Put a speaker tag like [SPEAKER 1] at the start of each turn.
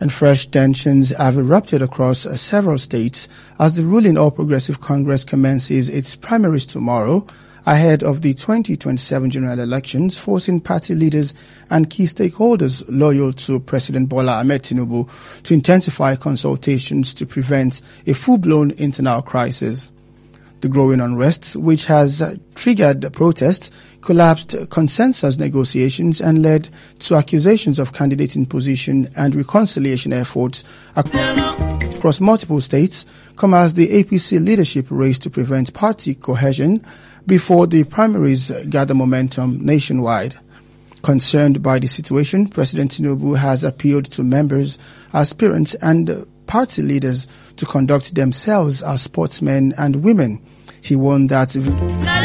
[SPEAKER 1] And fresh tensions have erupted across several states as the ruling All Progressive Congress commences its primaries tomorrow ahead of the 2027 general elections, forcing party leaders and key stakeholders loyal to President Bola Ahmed Tinubu to intensify consultations to prevent a full-blown internal crisis. The growing unrest, which has triggered protests, collapsed consensus negotiations and led to accusations of candidate imposition and reconciliation efforts across multiple states, come as the APC leadership raced to prevent party cohesion before the primaries gather momentum nationwide. Concerned by the situation, President Tinubu has appealed to members, aspirants and party leaders to conduct themselves as sportsmen and women. He warned that